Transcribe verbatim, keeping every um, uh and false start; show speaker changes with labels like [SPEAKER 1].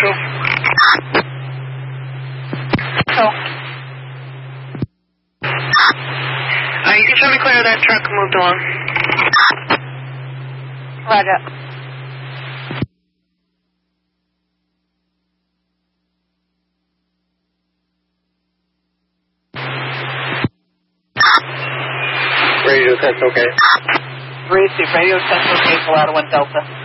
[SPEAKER 1] Central.
[SPEAKER 2] So.
[SPEAKER 1] Uh, you can show me clear of that truck moved along.
[SPEAKER 2] Roger.
[SPEAKER 1] Radio test okay.
[SPEAKER 2] Receive radio test okay, Colorado one Delta.